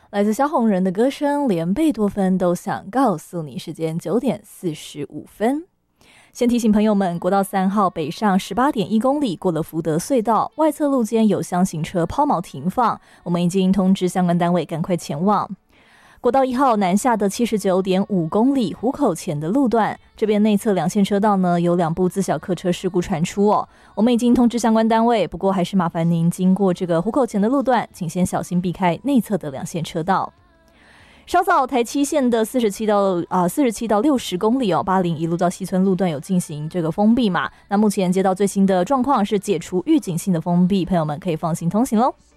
来自萧红人的歌声，连贝多芬都想告诉你。时间9:45。先提醒朋友们，国道3号北上18.1公里，过了福德隧道，外侧路肩有厢型车抛锚停放，我们已经通知相关单位赶快前往。国道1号南下的79.5公里，湖口前的路段，这边内侧2线车道呢有2部自小客车事故传出哦，我们已经通知相关单位，不过还是麻烦您经过这个湖口前的路段，请先小心避开内侧的2线车道。稍早台7线的47到60公里哦，80一路到西村路段有进行这个封闭嘛，那目前接到最新的状况是解除预警性的封闭，朋友们可以放心通行咯。